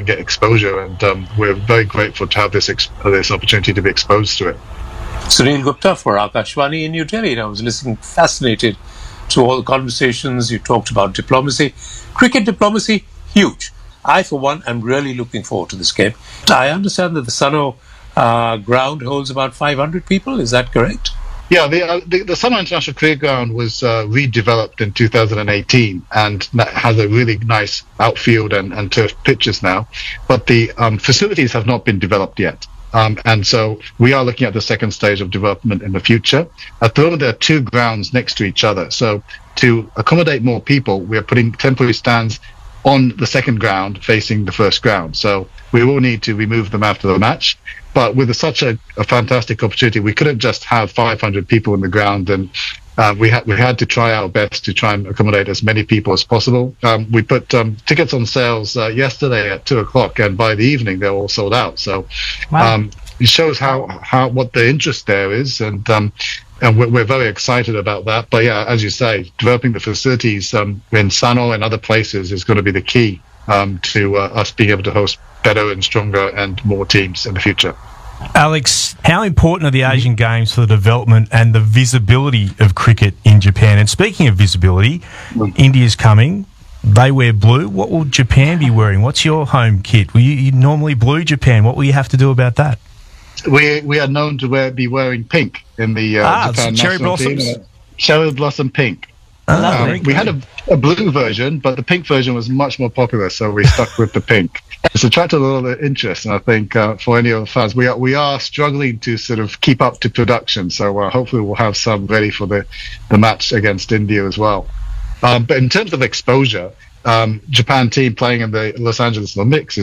and get exposure. And we're very grateful to have this opportunity to be exposed to it. Sunil Gupta for Akashvani in New Delhi. And I was listening fascinated to all the conversations. You talked about diplomacy. Cricket diplomacy, huge. I, for one, am really looking forward to this game. I understand that the Sano ground holds about 500 people. Is that correct? Yeah, the Sano International Cricket Ground was redeveloped in 2018 and has a really nice outfield and turf pitches now. But the facilities have not been developed yet. And so we are looking at the second stage of development in the future. At the moment, there are two grounds next to each other. So to accommodate more people, we are putting temporary stands on the second ground facing the first ground. So we will need to remove them after the match. But with such a fantastic opportunity, we couldn't just have 500 people in the ground, and we had to try our best to try and accommodate as many people as possible. We put tickets on sales yesterday at 2:00, and by the evening they're all sold out. So wow. It shows how what the interest there is, and we're very excited about that. But yeah, as you say, developing the facilities in Sano and other places is going to be the key to us being able to host better and stronger and more teams in the future. Alex, how important are the Asian Games for the development and the visibility of cricket in Japan? And speaking of visibility, India's coming. They wear blue. What will Japan be wearing? What's your home kit? You normally blue Japan. What will you have to do about that? We are known to be wearing pink in the Japan cherry national blossoms? team. Cherry blossom pink. We had a blue version, but the pink version was much more popular, so we stuck with the pink. It's attracted a lot of interest, and I think for any of the fans, we are struggling to sort of keep up to production. So hopefully we'll have some ready for the match against India as well. But in terms of exposure, Japan team playing in the Los Angeles Olympics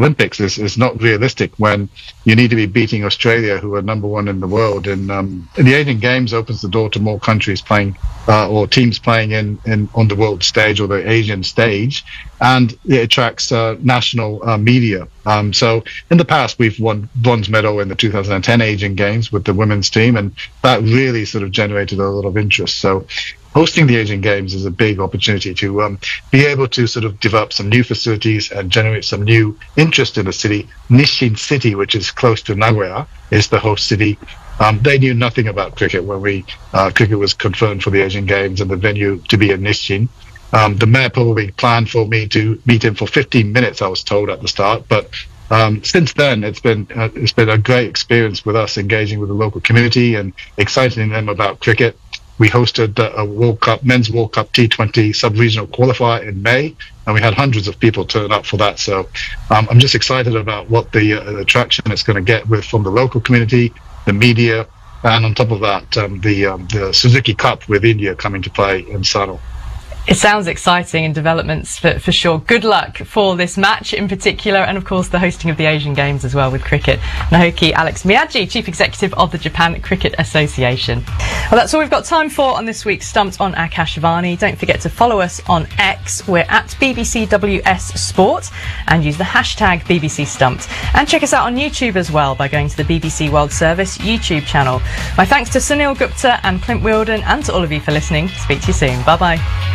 is not realistic when you need to be beating Australia, who are number one in the world. And the Asian Games opens the door to more countries playing or teams playing on the world stage or the Asian stage, and it attracts national media. So in the past, we've won bronze medal in the 2010 Asian Games with the women's team, and that really sort of generated a lot of interest. So hosting the Asian Games is a big opportunity to be able to sort of develop some new facilities and generate some new interest in the city. Nishin City, which is close to Nagoya, is the host city. They knew nothing about cricket when cricket was confirmed for the Asian Games and the venue to be in Nishin. The mayor probably planned for me to meet him for 15 minutes, I was told at the start, but since then it's been a great experience with us engaging with the local community and exciting them about cricket. We hosted a men's World Cup T20 sub-regional qualifier in May, and we had hundreds of people turn up for that. So I'm just excited about what the attraction it's going to get from the local community, the media, and on top of that, the Suzuki Cup with India coming to play in Sano. It sounds exciting in developments for sure. Good luck for this match in particular, and of course the hosting of the Asian Games as well with cricket. Naoki Alex Miyagi, Chief Executive of the Japan Cricket Association. Well, that's all we've got time for on this week's Stumped on Akashvani. Don't forget to follow us on X. We're at BBCWS Sport, and use the hashtag BBC Stumped. And check us out on YouTube as well by going to the BBC World Service YouTube channel. My thanks to Sunil Gupta and Clint Wilden, and to all of you for listening. Speak to you soon. Bye-bye.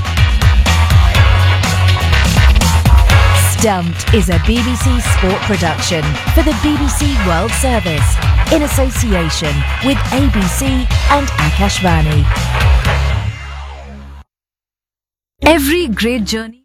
Stumped is a BBC Sport production for the BBC World Service in association with ABC and Akashvani. Every great journey